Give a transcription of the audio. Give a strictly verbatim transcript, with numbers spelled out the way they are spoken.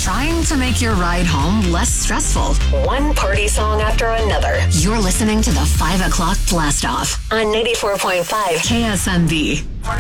trying to make your ride home less stressful. One party song after another. You're listening to the five o'clock Blast Off on ninety-four point five K S M B.